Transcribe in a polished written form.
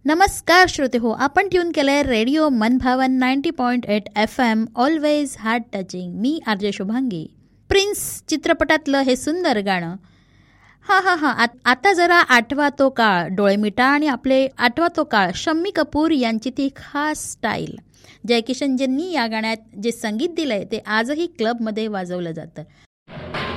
नमस्कार श्रोते हो, आपण ट्यून केलंय रेडिओ मनभावन 90.8 FM, ऑलवेज हार्ट टचिंग. मी आरजे शुभांगी. प्रिन्स चित्रपटातलं हे सुंदर गाणं. आता जरा आठवा तो काळ, डोळे मिटा आणि आपले आठवा तो काळ. शम्मी कपूर यांची ती खास स्टाईल. जयकिशनजींनी या गाण्यात जे संगीत दिलंय ते आजही क्लबमध्ये वाजवलं जातं.